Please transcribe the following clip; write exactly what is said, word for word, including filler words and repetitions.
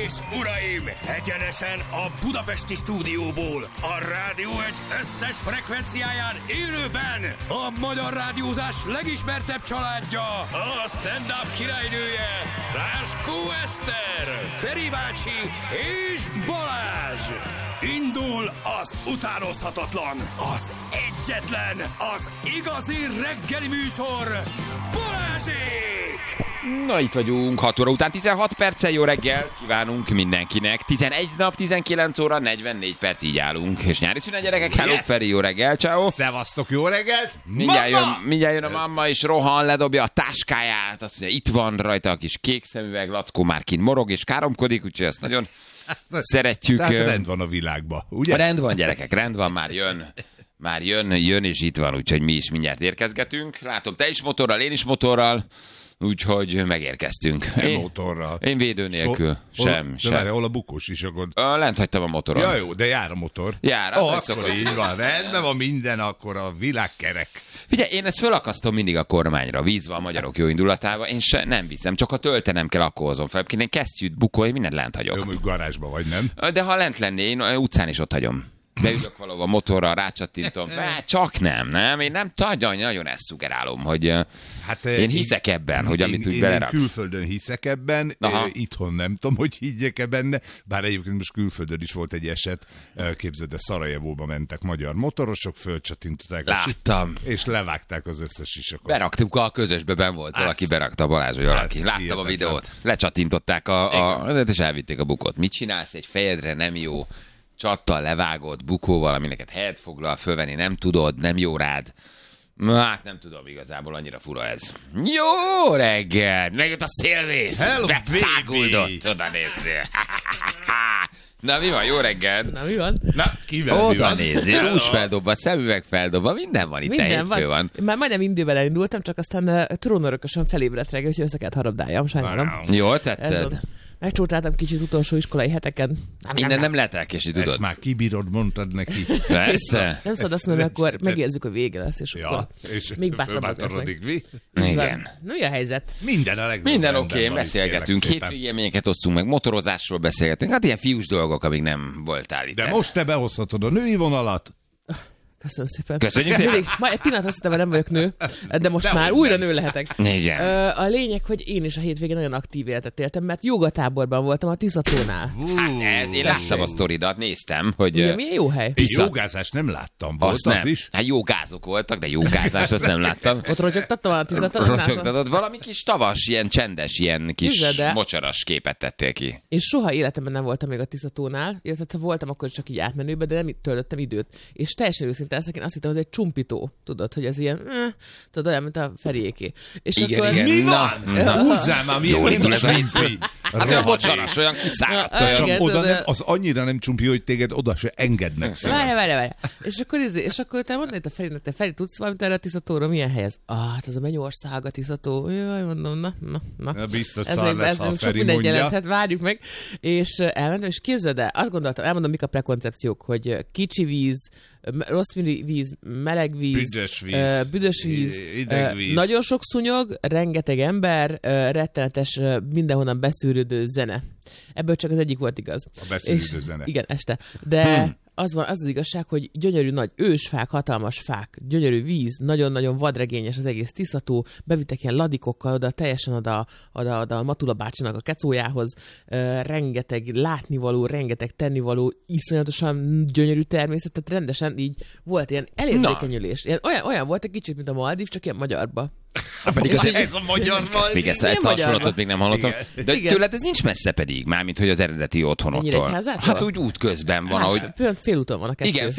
és uraim, egyenesen a budapesti stúdióból, a Rádió egy összes frekvenciáján élőben a magyar rádiózás legismertebb családja, a stand-up királynője, Ráskó Eszter, Feri bácsi és Balázs. Indul az utánozhatatlan, az egyetlen, az igazi reggeli műsor, Balázsék! Na, itt vagyunk, hat óra után tizenhat perccel, jó reggel kívánunk mindenkinek. tizenegy nap, tizenkilenc óra, negyvennégy perc, így állunk. És nyári szünet, gyerekek, hello, yes. Feri, jó reggel, ciao. Szevasztok, jó reggelt! Mindjárt jön, mindjárt jön a mamma, és rohan, ledobja a táskáját, azt mondja, itt van rajta a kis kék szemüveg, Lackó már kint morog és káromkodik, úgyhogy ezt nagyon szeretjük. Tehát rend van a világban, ugye? Rend van, gyerekek, rend van, már jön. Már jön, jön és itt van, úgyhogy mi is mindjárt érkezgetünk. Látom, te is motorral, én is motorral. Úgyhogy megérkeztünk. Én motorral. Én védő nélkül. So, sem, hol, sem. De várj, hol a bukós is akkor? Lent hagytam a motoron. Ja jó, de jár a motor. Jár. Ó, oh, akkor így van, rendben van minden, akkor a világ kerek. Figyelj, én ezt fölakasztom mindig a kormányra, vízva a magyarok jó indulatába. Én se, nem viszem, csak ha töltenem kell, akkor hozom fel. Én kesztyűt, bukó, én mindent lent hagyok. Jó, mondjuk garázsba vagy, nem? De ha lent lenné, én utcán is ott hagyom. Beülök valahova motorral, rácsattintom. Fá, csak nem, nem. Én nem nagyon, nagyon ezt szugerálom, hogy hát, én hiszek én, ebben, hogy amit úgy beleraksz. Én külföldön hiszek ebben, Aha. itthon nem tudom, hogy higgyek-e benne, bár egyébként most külföldön is volt egy eset, képzeld el, Szarajevóba mentek magyar motorosok, fölcsattintották. Láttam. És levágták az összes sisakot. Beraktuk a közösbe, ben volt, valaki berakta, Balázs, vagy valaki. Láttam hihetetlen. A videót, lecsattintották a, a, és elvitték a bukót. Mit csinálsz? Egy fejedre nem jó. Csattal levágott bukóval, amineket helyet foglal, fölvenni nem tudod, nem jó rád. Hát nem tudom igazából, annyira fura ez. Jó reggel! Megjött a szélvész! Beszáguldott! Oda nézzél! Na mi van? Jó reggel! Na mi van? Na, kivel mi van? Oda nézzél, rúzs feldobva, szemüveg feldobva, minden van itt, minden van. van. Már majdnem indőben elindultam, csak aztán uh, trónörökösen felébredt reggel, úgyhogy össze kellett harabdáljam, sajnálom. Jól tetted? Megcsótáltam kicsit utolsó iskolai heteken. Innen nem lehet elkésni, tudod. Ezt már kibírod, mondtad neki. Persze. Nem szabad azt mondani, akkor megérzzük, hogy vége lesz, és ja, akkor és még bátrabbak lesznek. Igen. Na, mi a helyzet? Minden a legjobb. Minden oké, okay, beszélgetünk. Hétvégi élményeket osztunk meg, motorozásról beszélgetünk. Hát ilyen fiús dolgok, amíg nem voltál itt. De most te behozhatod a női vonalat. Köszönöm szépen. Köszönjük szépen. Mindig, ma egy pillanat azt hittem, hogy nem vagyok nő, de most de már újra nem. Nő lehetek. Igen. A lényeg, hogy én is a hétvégén nagyon aktív életet éltem, mert jogatáborban voltam a Tiszatónál. Hát ez, én láttam a sztoridat, néztem, hogy... Ugye, milyen jó hely. Tisza... Jogázást nem láttam, volt azt az nem. is? Hát jogázok voltak, de jogázást azt nem láttam. Ott rotyogtattam a Tiszatónál? Rotyogtatod, valami kis tavas, ilyen csendes, ilyen kis Tiszede. mocsaras képet tettél ki. Én soha életemben nem voltam még a Tiszatónál, illetve ha voltam, akkor csak így átmenőben, de nem töltöttem időt. És teljesen őszinte leszek, én azt hittem, hogy egy csumpító, tudod, hogy ez ilyen, eh, tudod, olyan, mint a Feriéké. És igen, akkor... igen. Mi van? Na, húzzál már, mi jó, nem ez a csumpi. Hát olyan mocsaras, olyan kiszáradt. Ja, Csak igen, oda tudod, nem, az annyira nem csumpi, hogy téged oda se engednek szépen. Várj, várj, várj. És akkor, és akkor te mondod, hogy a Ferinek, te Feri, tudsz valamit erre a Tiszatóról? Milyen hely ez? Ah, hát az a Mennyország, a Tiszató. Jaj, mondom, na, na, na. na biztos ez szar lesz, ha a Feri mondja. Jelenthet, várjuk meg. És elmentem, és képzeld el, azt gondoltam, elmondom, mik a prekoncepciók, hogy kicsi víz, rossz víz, meleg víz, büdös víz, uh, büdös víz, ideg víz. Uh, nagyon sok szúnyog, rengeteg ember, uh, rettenetes, uh, mindenhonnan beszűrődő zene. Ebből csak az egyik volt igaz. A beszűrődő és, zene. Igen, este. De hmm. az, van, az az igazság, hogy gyönyörű nagy ősfák, hatalmas fák, gyönyörű víz, nagyon-nagyon vadregényes az egész Tiszató, bevittek ilyen ladikokkal oda, teljesen oda, oda, oda a Matula bácsinak a kecójához, uh, rengeteg látnivaló, rengeteg tennivaló, iszonyatosan gyönyörű természet, tehát rendesen így volt ilyen elérzékenyülés. Ilyen, olyan, olyan volt egy kicsit, mint a Maldív, csak ilyen magyarba. Pedig az ez a magyar ezt, még ezt, ezt a hasonlatot még nem hallottam. Igen. De Igen. tőled ez nincs messze pedig, mármint hogy az eredeti otthonoktól. Hát úgy út közben van, ahogy... Például félúton van a kettő. Igen,